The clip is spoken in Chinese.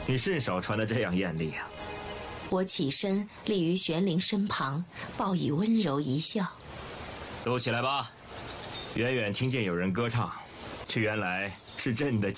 你甚少传得这样艳丽啊！ 我起身立于玄灵身旁，报以温柔一笑。 都起来吧！远远听见有人歌唱，这原来是朕的